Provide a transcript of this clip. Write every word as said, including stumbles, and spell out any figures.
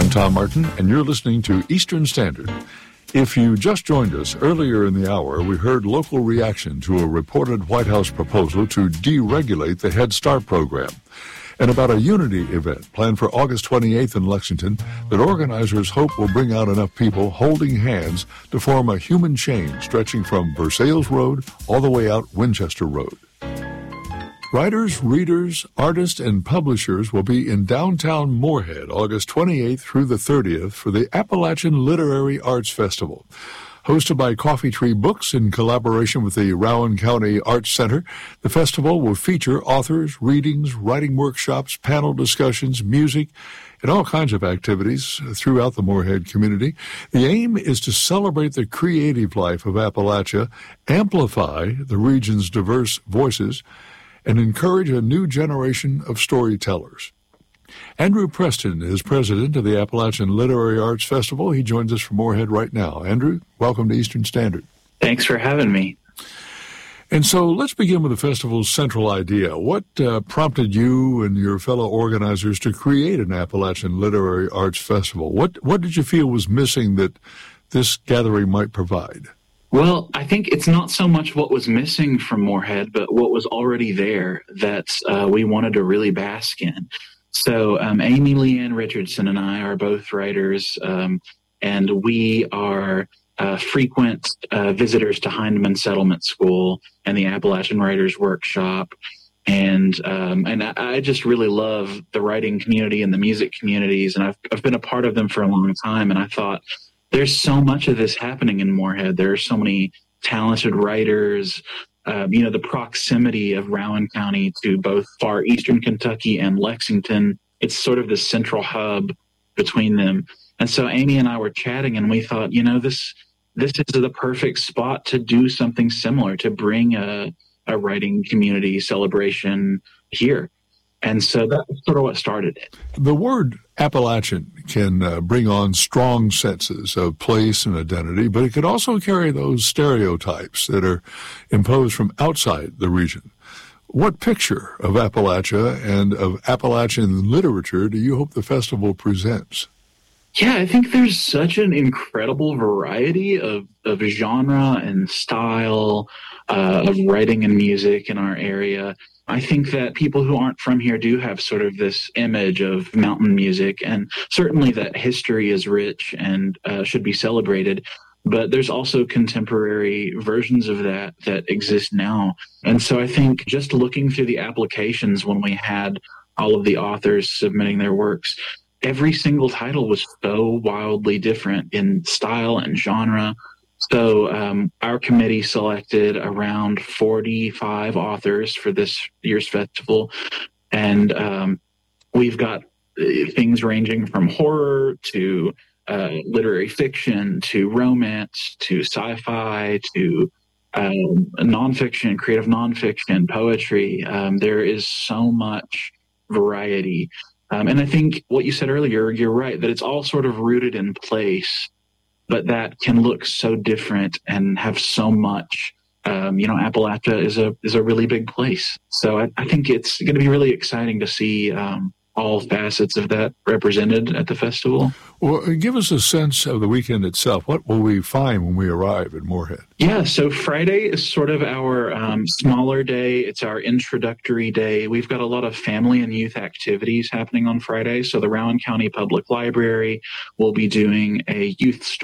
I'm Tom Martin, and you're listening to Eastern Standard. If you just joined us earlier in the hour, we heard local reaction to a reported White House proposal to deregulate the Head Start program, and about a unity event planned for August twenty-eighth in Lexington that organizers hope will bring out enough people holding hands to form a human chain stretching from Versailles Road all the way out Winchester Road. Writers, readers, artists, and publishers will be in downtown Moorhead August twenty-eighth through the thirtieth for the Appalachian Literary Arts Festival. Hosted by Coffee Tree Books in collaboration with the Rowan County Arts Center, the festival will feature authors, readings, writing workshops, panel discussions, music, and all kinds of activities throughout the Moorhead community. The aim is to celebrate the creative life of Appalachia, amplify the region's diverse voices, and encourage a new generation of storytellers. Andrew Preston is president of the Appalachian Literary Arts Festival. He joins us from Moorhead right now. Andrew, welcome to Eastern Standard. Thanks for having me. And so let's begin with the festival's central idea. What uh, prompted you and your fellow organizers to create an Appalachian Literary Arts Festival? What, what did you feel was missing that this gathering might provide? Well, I think it's not so much what was missing from Moorhead, but what was already there that uh, we wanted to really bask in. So um, Amy Leanne Richardson and I are both writers, um, and we are uh, frequent uh, visitors to Heinemann Settlement School and the Appalachian Writers Workshop. And um, and I, I just really love the writing community and the music communities, and I've, I've been a part of them for a long time. And I thought, there's so much of this happening in Moorhead. There are so many talented writers. Um, you know, the proximity of Rowan County to both far eastern Kentucky and Lexington, it's sort of the central hub between them. And so Amy and I were chatting, and we thought, you know, this this is the perfect spot to do something similar, to bring a, a writing community celebration here. And so that's sort of what started it. The word Appalachian can uh, bring on strong senses of place and identity, but it could also carry those stereotypes that are imposed from outside the region. What picture of Appalachia and of Appalachian literature do you hope the festival presents? Yeah, I think there's such an incredible variety of, of genre and style uh, of writing and music in our area. I think that people who aren't from here do have sort of this image of mountain music, and certainly that history is rich and uh, should be celebrated. But there's also contemporary versions of that that exist now. And so I think just looking through the applications when we had all of the authors submitting their works, every single title was so wildly different in style and genre. So um, our committee selected around forty-five authors for this year's festival, and um, we've got things ranging from horror to uh, literary fiction to romance to sci-fi to um, nonfiction, creative nonfiction, poetry. Um, there is so much variety. Um, and I think what you said earlier, you're right, that it's all sort of rooted in place, but that can look so different and have so much. Um, you know, Appalachia is a is a really big place. So I, I think it's going to be really exciting to see um, all facets of that represented at the festival. Well, give us a sense of the weekend itself. What will we find when we arrive at Moorhead? Yeah, so Friday is sort of our um, smaller day. It's our introductory day. We've got a lot of family and youth activities happening on Friday. So the Rowan County Public Library will be doing a youth